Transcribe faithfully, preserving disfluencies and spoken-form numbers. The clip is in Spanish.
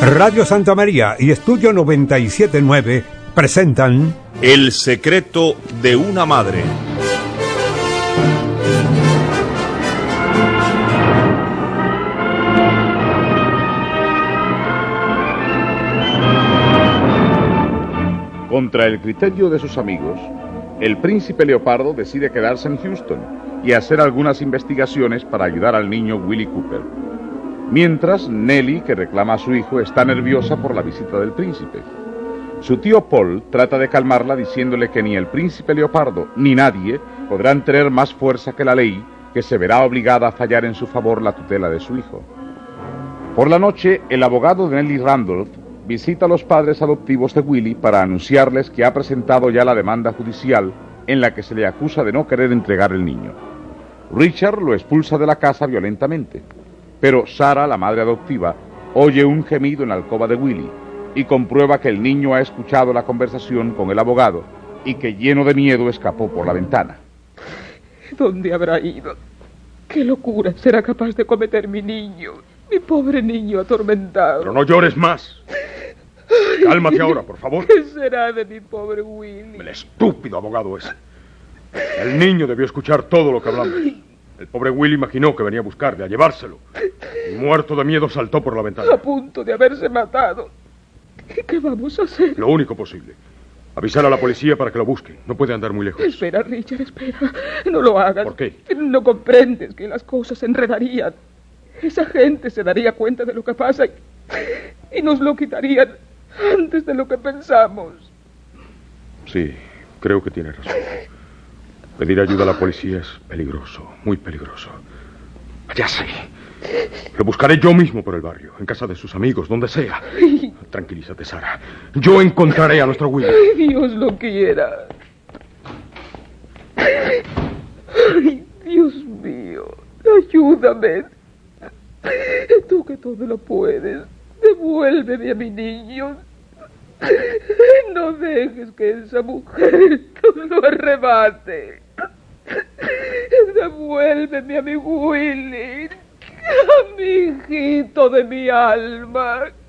Radio Santa María y Estudio noventa y siete punto nueve presentan El secreto de una madre. Contra el criterio de sus amigos, el príncipe Leopardo decide quedarse en Houston y hacer algunas investigaciones para ayudar al niño Willie Cooper. Mientras, Nellie, que reclama a su hijo, está nerviosa por la visita del príncipe. Su tío Paul trata de calmarla diciéndole que ni el príncipe Leopardo ni nadie podrán tener más fuerza que la ley, que se verá obligada a fallar en su favor la tutela de su hijo. Por la noche, el abogado de Nellie Randolph visita a los padres adoptivos de Willie para anunciarles que ha presentado ya la demanda judicial en la que se le acusa de no querer entregar el niño. Richard lo expulsa de la casa violentamente. Pero Sarah, la madre adoptiva, oye un gemido en la alcoba de Willie y comprueba que el niño ha escuchado la conversación con el abogado y que, lleno de miedo, escapó por la ventana. ¿Dónde habrá ido? ¿Qué locura será capaz de cometer mi niño? Mi pobre niño atormentado. Pero no llores más. Cálmate ahora, por favor. ¿Qué será de mi pobre Willie? El estúpido abogado ese. El niño debió escuchar todo lo que hablamos. El pobre Willie imaginó que venía a buscarle, a llevárselo. Y muerto de miedo saltó por la ventana. A punto de haberse matado. ¿Qué, qué vamos a hacer? Lo único posible. Avisar a la policía para que lo busquen. No puede andar muy lejos. Espera, Richard, espera. No lo hagas. ¿Por qué? No comprendes que las cosas se enredarían. Esa gente se daría cuenta de lo que pasa y, y nos lo quitarían antes de lo que pensamos. Sí, creo que tiene razón. Pedir ayuda a la policía es peligroso, muy peligroso. Ya sé. Lo buscaré yo mismo por el barrio, en casa de sus amigos, donde sea. Ay. Tranquilízate, Sarah. Yo encontraré a nuestro Willie. Ay, Dios lo quiera. Ay, Dios mío, ayúdame. Tú que todo lo puedes, devuélveme a mi niño. No dejes que esa mujer lo arrebate. Devuélveme a mi Willie, a mi hijito de mi alma.